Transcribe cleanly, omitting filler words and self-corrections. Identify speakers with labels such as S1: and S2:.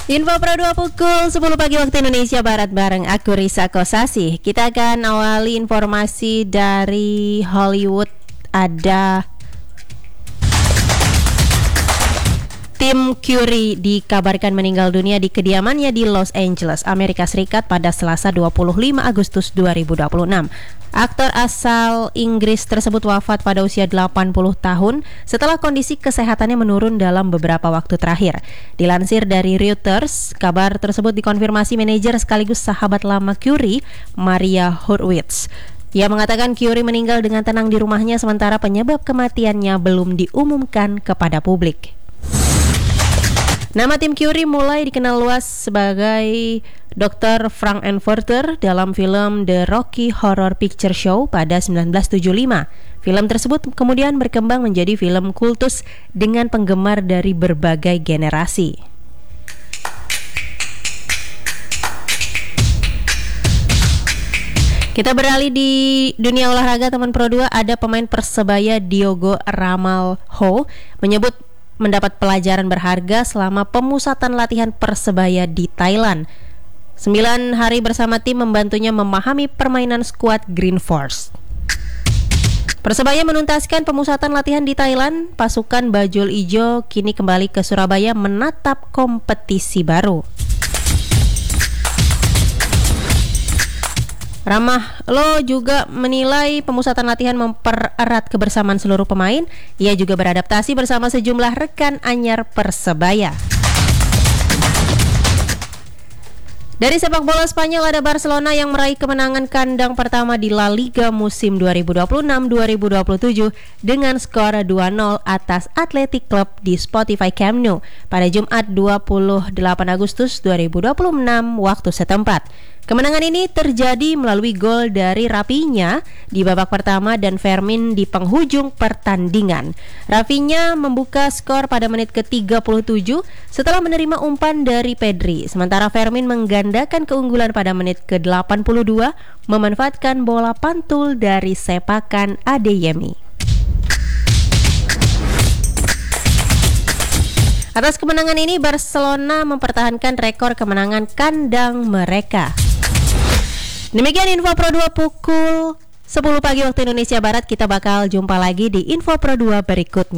S1: Info Pro 2 pukul 10 pagi waktu Indonesia Barat bareng aku Risa Kosasih. Kita akan awali informasi dari Hollywood. Ada Tim Curry dikabarkan meninggal dunia di kediamannya di Los Angeles, Amerika Serikat pada Selasa 25 Agustus 2026. Aktor asal Inggris tersebut wafat pada usia 80 tahun setelah kondisi kesehatannya menurun dalam beberapa waktu terakhir. Dilansir dari Reuters, kabar tersebut dikonfirmasi manajer sekaligus sahabat lama Curry, Maria Hurwitz. Ia mengatakan Curry meninggal dengan tenang di rumahnya sementara penyebab kematiannya belum diumumkan kepada publik. Nama tim Curry mulai dikenal luas sebagai Dr. Frank-N-Furter dalam film The Rocky Horror Picture Show pada 1975. Film tersebut kemudian berkembang menjadi film kultus dengan penggemar dari berbagai generasi. Kita beralih di dunia olahraga, teman Pro 2. Ada pemain Persebaya Diogo Ramalho menyebut mendapat pelajaran berharga selama pemusatan latihan Persebaya di Thailand. 9 hari bersama tim membantunya memahami permainan skuad Green Force. Persebaya menuntaskan pemusatan latihan di Thailand. Pasukan Bajul Ijo kini kembali ke Surabaya menatap kompetisi baru. Ramalho juga menilai pemusatan latihan mempererat kebersamaan seluruh pemain. Ia juga beradaptasi bersama sejumlah rekan anyar Persebaya. Dari sepak bola Spanyol, ada Barcelona yang meraih kemenangan kandang pertama di La Liga musim 2026-2027 dengan skor 2-0 atas Athletic Club di Spotify Camp Nou pada Jumat 28 Agustus 2026 waktu setempat. Kemenangan ini terjadi melalui gol dari Rafinha di babak pertama dan Fermin di penghujung pertandingan. Rafinha membuka skor pada menit ke-37 setelah menerima umpan dari Pedri. Sementara Fermin menggandakan keunggulan pada menit ke-82 memanfaatkan bola pantul dari sepakan Adeyemi. Atas kemenangan ini, Barcelona mempertahankan rekor kemenangan kandang mereka. Demikian Info Pro 2 pukul 10 pagi waktu Indonesia Barat. Kita bakal jumpa lagi di Info Pro 2 berikutnya.